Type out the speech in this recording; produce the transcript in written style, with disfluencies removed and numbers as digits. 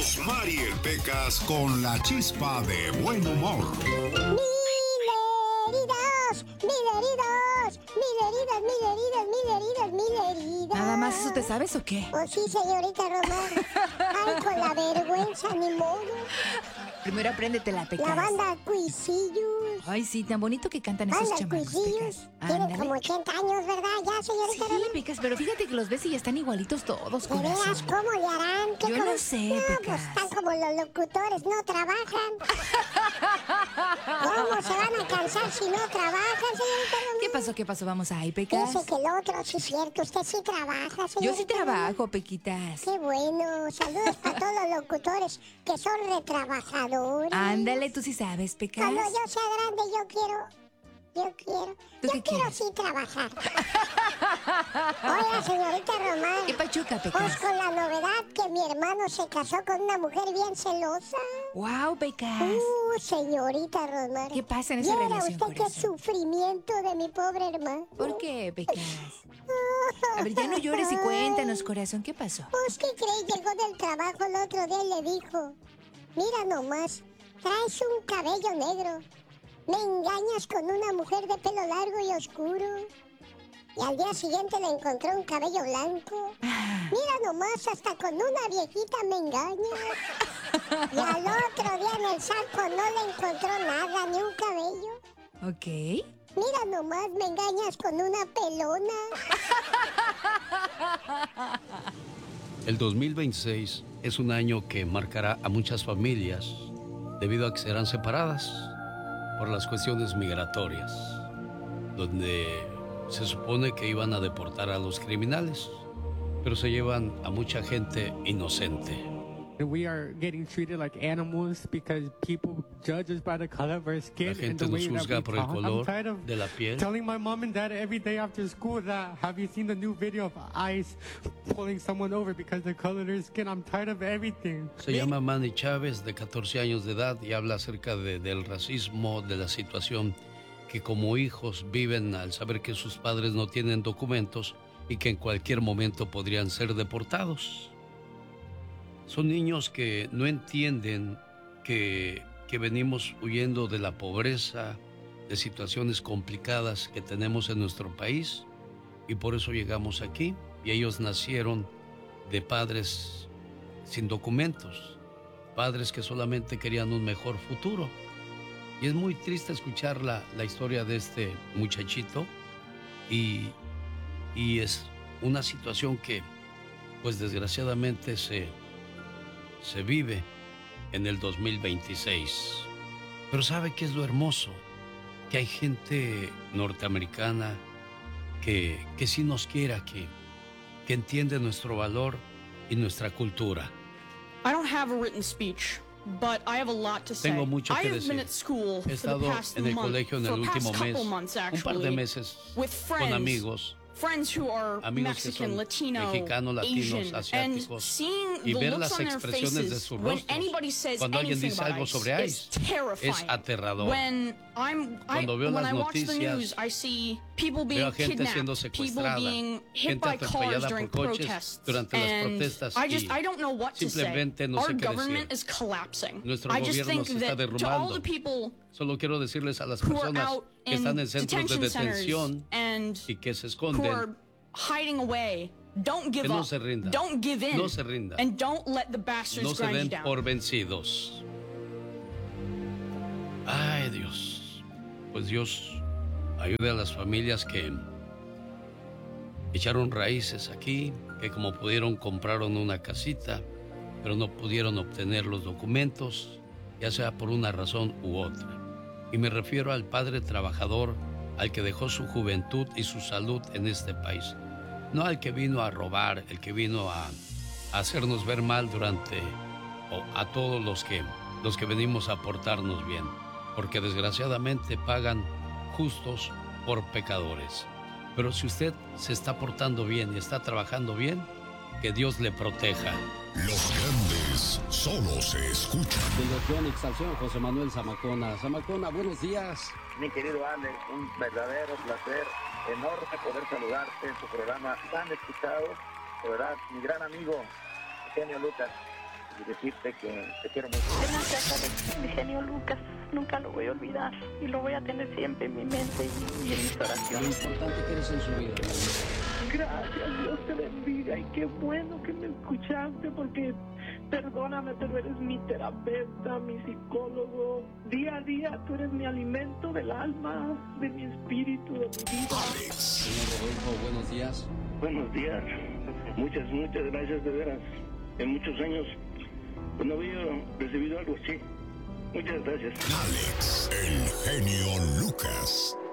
Mariel Pecas con la chispa de buen humor. Mil heridas. ¿Nada más eso te sabes o qué? Oh, sí, señorita Román. Ay, con la vergüenza, ni modo. Primero apréndete la Pecas. La banda Cuisillos. Ay, sí, tan bonito que cantan esos Banda chamacos, Cuisillos. Pecas. Tiene Ándale. como 80 años, ¿verdad? Ya, señorita Sí, Román. Pecas, pero fíjate que los ves y ya están igualitos todos, ¿De corazón. veras cómo le harán? Yo no sé, Pues Pecas. están como los locutores, no trabajan. ¿Cómo se van a cansar si no trabajan, señorita Román? ¿Qué pasó? Vamos ahí, Pecas. Dice que el otro, sí es cierto, usted sí trabaja, señorita Yo sí Román. trabajo, Pequitas. Qué bueno, saludos para todos los locutores que son retrabajadores. Ándale, tú sí sabes, Pecas. Cuando yo sea grande, yo quiero ¿Tú qué quieres? sí trabajar. Oiga, señorita Román. ¿Qué pachuca, Pues Pecas? con la novedad que mi hermano se casó con una mujer bien celosa. Wow, Pecas. Señorita Román. ¿Qué pasa en esa ¿Viera relación, usted qué corazón? sufrimiento de mi pobre hermano? ¿Por qué, Pecas? A ver, ya no llores y cuéntanos, corazón, ¿qué pasó? Pues, ¿qué crees? Llegó del trabajo el otro día y le dijo: mira nomás, traes un cabello negro. Me engañas con una mujer de pelo largo y oscuro. Y al día siguiente le encontró un cabello blanco. Mira nomás, hasta con una viejita me engañas. Y al otro día en el saco no le encontró nada, ni un cabello. Ok. Mira nomás, me engañas con una pelona. El 2026 es un año que marcará a muchas familias debido a que serán separadas por las cuestiones migratorias, donde se supone que iban a deportar a los criminales, pero se llevan a mucha gente inocente. We are getting treated like animals because people judge us by the color of our skin La and gente the nos way that juzga we por el talk. I'm color tired of de la piel. telling my mom and dad every day after school that have you seen the new video of ICE pulling someone over because the color of their skin? I'm tired of everything. Se llama Manny Chávez, de 14 años de edad, y habla acerca del racismo, de la situación que como hijos viven al saber que sus padres no tienen documentos y que en cualquier momento podrían ser deportados. Son niños que no entienden que venimos huyendo de la pobreza, de situaciones complicadas que tenemos en nuestro país, y por eso llegamos aquí. Y ellos nacieron de padres sin documentos, padres que solamente querían un mejor futuro. Y es muy triste escuchar la historia de este muchachito, y es una situación que, pues desgraciadamente, se vive en el 2026. Pero ¿sabe qué es lo hermoso? Que hay gente norteamericana que sí nos quiere aquí, que entiende nuestro valor y nuestra cultura. I don't have a written speech, but I have a lot to say. Tengo mucho que I have decir. been at school He for the estado past en el month, colegio en el for the past último mes, couple months, un par de actually, meses, with con amigos. friends who are Amigos que Mexican, son Latino, mexicanos, latinos, Asian, asiáticos, and seeing y the ver looks las on their expresiones de faces sus when rostros anybody says cuando alguien anything dice about algo ICE sobre is ICE. terrifying. Es aterrador. Cuando veo when las I watch the noticias, news, I see people being veo a gente kidnapped, siendo people secuestrada, being hit gente by cars atropellada during por coches protests, durante las and protestas, I don't know what to say. simplemente no sé Our qué government decir. is collapsing. Nuestro I just gobierno think se está that to all derrumbando. the people Solo quiero decirles a las who are personas out que in están en centros de detention centers detención and y que se who esconden, are hiding away, don't give que no up. se rindan. Don't give in. No se rindan. And don't let the bastards no se grind you den down. por vencidos. Ay, Dios. Pues Dios ayude a las familias que echaron raíces aquí, que como pudieron compraron una casita, pero no pudieron obtener los documentos, ya sea por una razón u otra. Y me refiero al padre trabajador, al que dejó su juventud y su salud en este país. No al que vino a robar, el que vino a hacernos ver mal a todos los que venimos a portarnos bien, porque desgraciadamente pagan justos por pecadores. Pero si usted se está portando bien y está trabajando bien, que Dios le proteja. Los grandes solo se escuchan. Dirección y exaltación, José Manuel Zamacona. Zamacona, buenos días. Mi querido Alex, un verdadero placer, enorme poder saludarte en tu programa tan escuchado. De verdad, mi gran amigo, Eugenio Lucas. y decirte que te quiero mucho. En la casa de genio Lucas, nunca lo voy a olvidar y lo voy a tener siempre en mi mente y en mis Lo oraciones. importante que eres en su vida. Gracias, Dios te bendiga y qué bueno que me escuchaste porque perdóname, pero eres mi terapeuta, mi psicólogo. Día a día tú eres mi alimento del alma, de mi espíritu, de mi vida. Señor Rodolfo, buenos días. Buenos días. Muchas gracias de veras. En muchos años no había recibido algo así. Muchas gracias. Alex, el genio Lucas.